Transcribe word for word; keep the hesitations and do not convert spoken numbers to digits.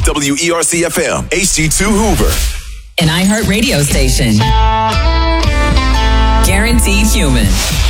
W E R C F M, H D two Hoover. An iHeart radio station. Guaranteed human.